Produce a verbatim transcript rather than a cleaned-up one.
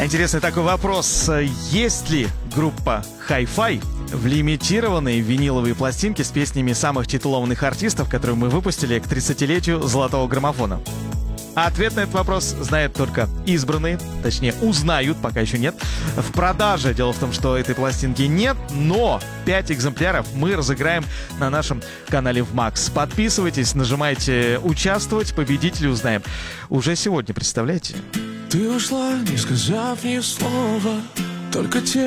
А интересный такой вопрос. Есть ли группа Hi-Fi в лимитированные виниловые пластинки с песнями самых титулованных артистов, которые мы выпустили к тридцатилетию золотого граммофона? Ответ на этот вопрос знают только избранные, точнее узнают, пока еще нет. В продаже, дело в том, что этой пластинки нет, но пять экземпляров мы разыграем на нашем канале в Макс. Подписывайтесь, нажимайте «Участвовать», победителей узнаем уже сегодня, представляете? Ты ушла, не сказав ни слова, только те